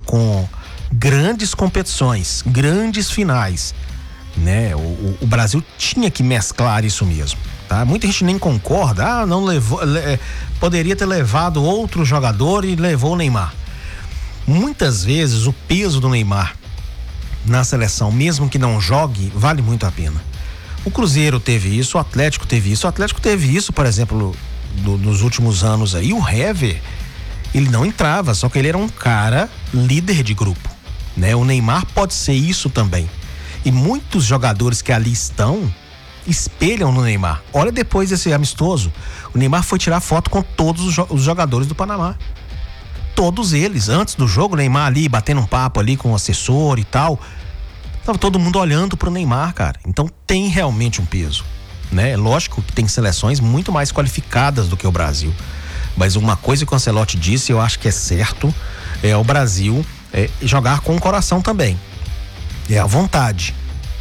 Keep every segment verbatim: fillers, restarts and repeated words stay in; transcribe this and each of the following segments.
com grandes competições, grandes finais, né? O, o Brasil tinha que mesclar isso mesmo, tá? Muita gente nem concorda, ah, não levou, le, poderia ter levado outro jogador e levou o Neymar. Muitas vezes o peso do Neymar na seleção, mesmo que não jogue, vale muito a pena. O Cruzeiro teve isso, o Atlético teve isso, o Atlético teve isso, por exemplo, do, nos últimos anos aí, o Hever, ele não entrava, só que ele era um cara líder de grupo, né? O Neymar pode ser isso também. E muitos jogadores que ali estão espelham no Neymar. Olha, depois desse amistoso, o Neymar foi tirar foto com todos os, os jogadores do Panamá. Todos eles, antes do jogo, o Neymar ali batendo um papo ali com o assessor e tal. Tava todo mundo olhando pro Neymar, cara. Então tem realmente um peso, né? Lógico que tem seleções muito mais qualificadas do que o Brasil. Mas uma coisa que o Ancelotti disse, eu acho que é certo, é o Brasil é, jogar com o coração também. É a vontade.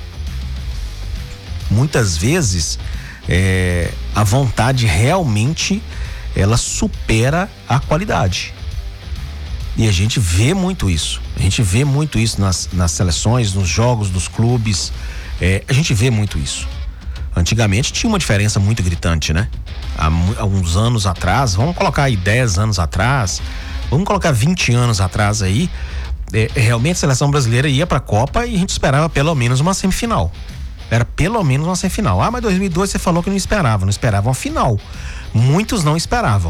Muitas vezes é, a vontade realmente ela supera a qualidade. E a gente vê muito isso. A gente vê muito isso nas, nas seleções, nos jogos dos clubes. É, a gente vê muito isso. Antigamente tinha uma diferença muito gritante, né? Há, há uns anos atrás, vamos colocar aí dez anos atrás, vamos colocar vinte anos atrás aí, é, realmente a seleção brasileira ia pra Copa e a gente esperava pelo menos uma semifinal. Era pelo menos uma semifinal. Ah, mas dois mil e dois você falou que não esperava, não esperava uma final. Muitos não esperavam,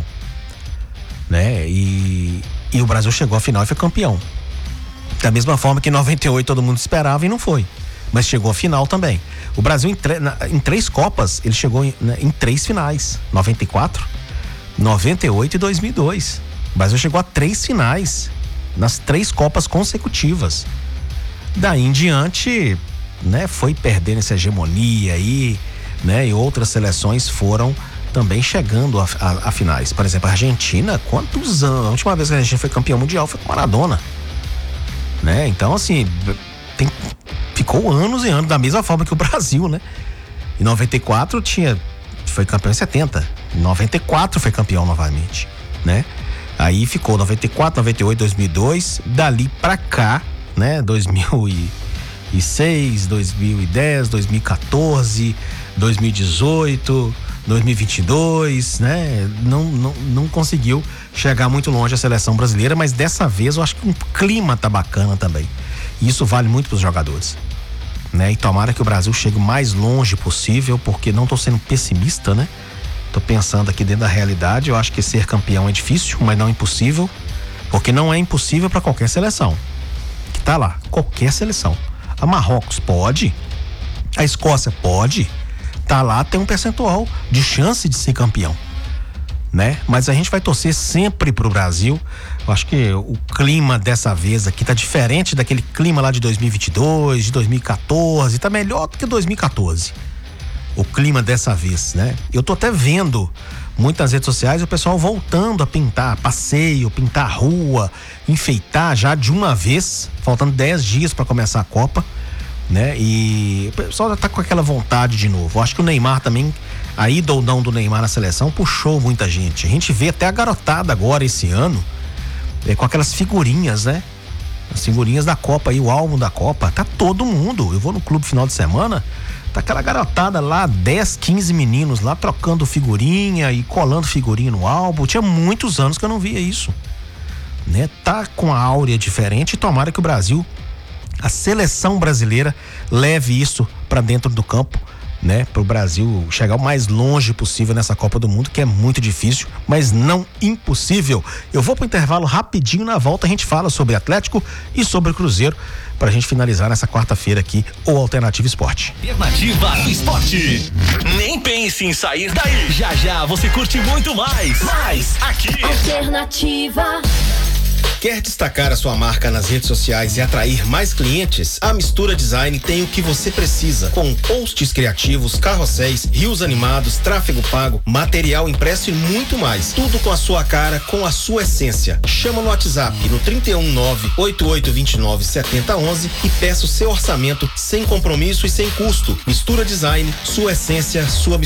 né? E, e o Brasil chegou à final e foi campeão. Da mesma forma que em noventa e oito todo mundo esperava e não foi. Mas chegou à final também. O Brasil em, tre- na, em três Copas, ele chegou em, né, em três finais. noventa e quatro, noventa e oito e dois mil e dois. O Brasil chegou a três finais nas três Copas consecutivas. Daí em diante, né, foi perdendo essa hegemonia aí, né, e outras seleções foram também chegando a, a, a finais. Por exemplo, a Argentina, quantos anos? A última vez que a Argentina foi campeão mundial foi com Maradona, né? Então, assim, tem, ficou anos e anos, da mesma forma que o Brasil, né? Em noventa e quatro tinha, foi campeão em setenta. Em noventa e quatro foi campeão novamente, né? Aí ficou noventa e quatro, noventa e oito, dois mil e dois, dali pra cá, né? dois mil e seis, dois mil e dez, dois mil e quatorze, dois mil e dezoito, dois mil e vinte e dois, né? Não, não, não conseguiu chegar muito longe a seleção brasileira, mas dessa vez eu acho que o clima tá bacana também. E isso vale muito pros jogadores, né? E tomara que o Brasil chegue o mais longe possível, porque não tô sendo pessimista, né? Tô pensando aqui dentro da realidade, eu acho que ser campeão é difícil, mas não é impossível, porque não é impossível para qualquer seleção. Que tá lá, qualquer seleção. A Marrocos pode, a Escócia pode, tá lá, tem um percentual de chance de ser campeão, né? Mas a gente vai torcer sempre pro Brasil. Eu acho que o clima dessa vez aqui tá diferente daquele clima lá de dois mil e vinte e dois, de dois mil e quatorze, tá melhor do que dois mil e quatorze. O clima dessa vez, né? Eu tô até vendo muitas redes sociais o pessoal voltando a pintar passeio, pintar rua, enfeitar já de uma vez, faltando dez dias para começar a Copa, né? E o pessoal já tá com aquela vontade de novo. Eu acho que o Neymar também, a ida ou não do Neymar na seleção puxou muita gente. A gente vê até a garotada agora esse ano é, com aquelas figurinhas, né? As figurinhas da Copa aí, o álbum da Copa, tá todo mundo. Eu vou no clube final de semana, tá aquela garotada lá, dez, quinze meninos lá trocando figurinha e colando figurinha no álbum. Tinha muitos anos que eu não via isso, né? Tá com a áurea diferente e tomara que o Brasil, a seleção brasileira, leve isso pra dentro do campo, né? Pro Brasil chegar o mais longe possível nessa Copa do Mundo, que é muito difícil, mas não impossível. Eu vou pro intervalo rapidinho, na volta a gente fala sobre Atlético e sobre o Cruzeiro, pra gente finalizar nessa quarta-feira aqui, o Alternativa Esporte. Alternativa do Esporte. Nem pense em sair daí. Já já você curte muito mais. Mais aqui. Alternativa. Quer destacar a sua marca nas redes sociais e atrair mais clientes? A Mistura Design tem o que você precisa, com posts criativos, carrosséis, rios animados, tráfego pago, material impresso e muito mais. Tudo com a sua cara, com a sua essência. Chama no WhatsApp no trinta e um, nove, oito oito dois nove, sete zero um um e peça o seu orçamento sem compromisso e sem custo. Mistura Design, sua essência, sua mistura.